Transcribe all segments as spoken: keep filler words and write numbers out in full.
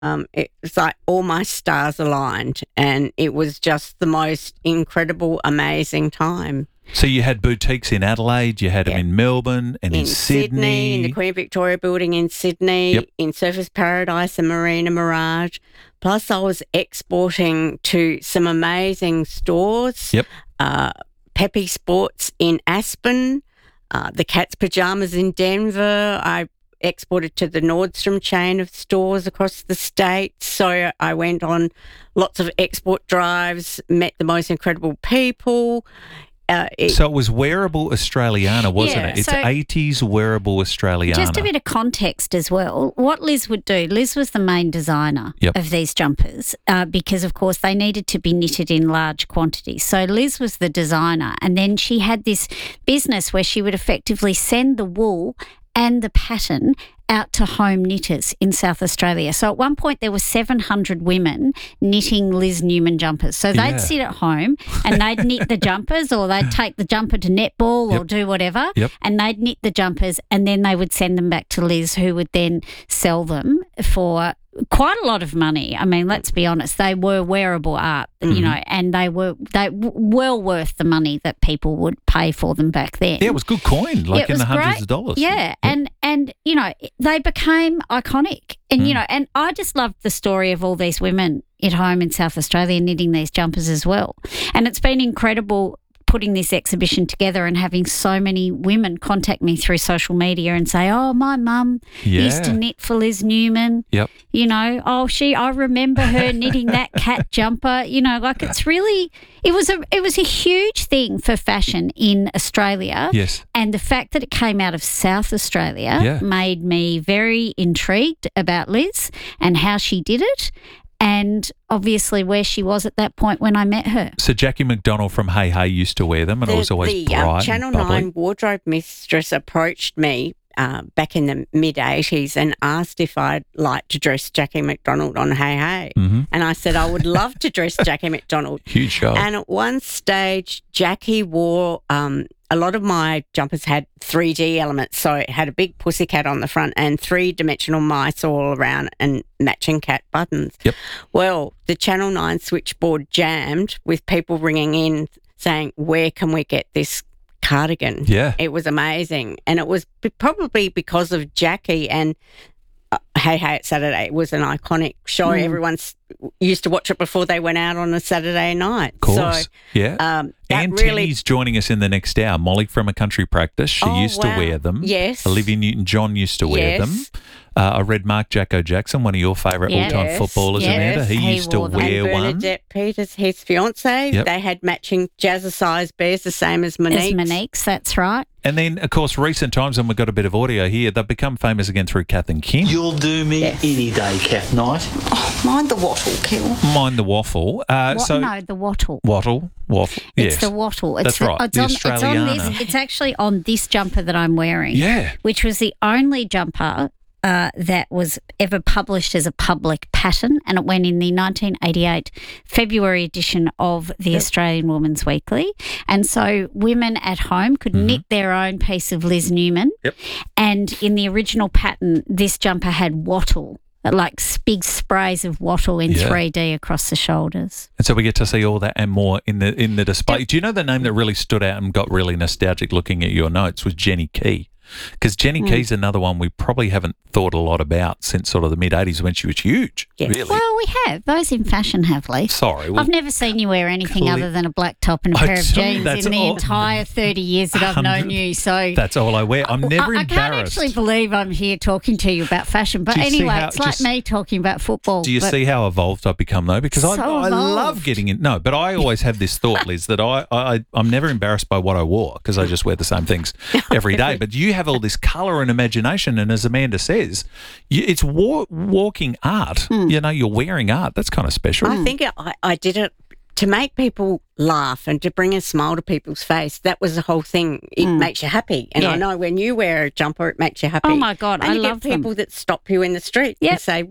Um, it was like all my stars aligned, and it was just the most incredible, amazing time. So you had boutiques in Adelaide, you had Yeah. them in Melbourne and in, In Sydney. in the Queen Victoria building in Sydney, Yep. in Surfers Paradise and Marina Mirage. Plus, I was exporting to some amazing stores. Yep. Uh, Peppy Sports in Aspen, uh, the Cat's Pajamas in Denver. I exported to the Nordstrom chain of stores across the state. So I went on lots of export drives, met the most incredible people. Uh, it, So it was wearable Australiana, wasn't Yeah, it? It's so- eighties wearable Australiana. Just a bit of context as well. What Liz would do, Liz was the main designer Yep. of these jumpers uh, because, of course, they needed to be knitted in large quantities. So Liz was the designer, and then she had this business where she would effectively send the wool and the pattern out to home knitters in South Australia. So at one point there were seven hundred women knitting Liz Newman jumpers. So they'd Yeah. sit at home and they'd knit the jumpers, or they'd take the jumper to netball or Yep. do whatever, Yep. and they'd knit the jumpers, and then they would send them back to Liz, who would then sell them for quite a lot of money. I mean, let's be honest, they were wearable art, Mm-hmm. you know, and they were they w- well worth the money that people would pay for them back then. Yeah, it was good coin, like It in was the hundreds great. of dollars. Yeah, and and you know they became iconic, and Mm. you know, and I just loved the story of all these women at home in South Australia knitting these jumpers as well, and it's been incredible putting this exhibition together and having so many women contact me through social media and say, "Oh, my mum Yeah. used to knit for Liz Newman." Yep. You know, oh, she, I remember her knitting that cat jumper. You know, like it's really, it was a, it was a huge thing for fashion in Australia. Yes. And the fact that it came out of South Australia Yeah. made me very intrigued about Liz and how she did it, and obviously where she was at that point when I met her. So Jackie McDonald from Hey Hey used to wear them, and the, it was always the, bright um, and Channel bubbly. nine wardrobe mistress approached me uh, back in the mid eighties and asked if I'd like to dress Jackie McDonald on Hey Hey. Mhm. And I said I would love to dress Jackie McDonald. Huge show. And at one stage, Jackie wore um, a lot of my jumpers had three D elements. So it had a big pussycat on the front and three-dimensional mice all around and matching cat buttons. Yep. Well, the Channel nine switchboard jammed with people ringing in saying, where can we get this cardigan? Yeah. It was amazing. And it was b- probably because of Jackie and uh, Hey Hey at Saturday. It was an iconic show. Mm. Everyone s- used to watch it before they went out on a Saturday night. Of course. So, yeah. um, that and really... Tinny's joining us in the next hour. Molly from A Country Practice. She Oh, used wow. to wear them. Yes. Olivia Newton-John used to wear Yes. them. Uh, I read Mark Jacko Jackson, one of your favourite Yes. all-time footballers, Yes. Amanda. He, He used to wore them. wear and one. Bernadette Peters, his fiance, Yep. they had matching jazzercise bears, the same as As Monique's. Monique's, that's right. And then, of course, recent times, and we've got a bit of audio here, they've become famous again through Kath and Kim. You'll do me Yes. any day, Kath Knight. Mind the wattle, Kill. Mind the waffle. Uh, What? so no, the wattle. Wattle, waffle. It's yes. the wattle. It's That's the, right, It's the on, it's on Australiana. this. It's actually on this jumper that I'm wearing. Yeah. Which was the only jumper uh, that was ever published as a public pattern, and it went in the nineteen eighty-eight February edition of the Australian Woman's Weekly. And so women at home could knit their own piece of Liz Newman. Yep. And in the original pattern, this jumper had wattle, like s- big sprays of wattle in Yeah. three D across the shoulders. And so we get to see all that and more in the in the display. Do you know the name that really stood out and got really nostalgic looking at your notes was Jenny Key? Because Jenny Mm. Key's another one we probably haven't thought a lot about since sort of the mid-eighties when she was huge, Yes. really. Well, we have. Those in fashion have, Lee. Sorry. well, I've never seen you wear anything Cle- other than a black top and a I pair of tell you, jeans that's in the all- entire thirty years that I've Um, known you. So that's all I wear. I'm never I, I can't embarrassed. actually believe I'm here talking to you about fashion. But Do you see anyway, how- it's like just- me talking about football. Do you but see how evolved I've become, though? Because I, So I love evolved. getting in. No, but I always have this thought, Liz, that I, I, I'm never embarrassed by what I wore because I just wear the same things every day. But you have all this colour and imagination, and as Amanda says, you, it's wa- walking art. Hmm. You know, you're wearing art. That's kind of special. I think it, I, I did it to make people laugh and to bring a smile to people's face. That was the whole thing. It makes you happy. And Yeah. I know when you wear a jumper, it makes you happy. Oh, my God, And I you love get people them. that stop you in the street Yep. and say,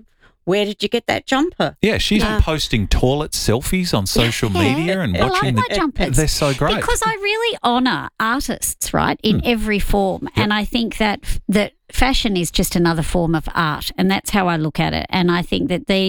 where did you get that jumper? Yeah, she's Yeah. posting toilet selfies on social Yeah, media and I watching like my the, jumpers. They're so great. Because I really honour artists, right, in every form. And I think that that fashion is just another form of art, and that's how I look at it. And I think that these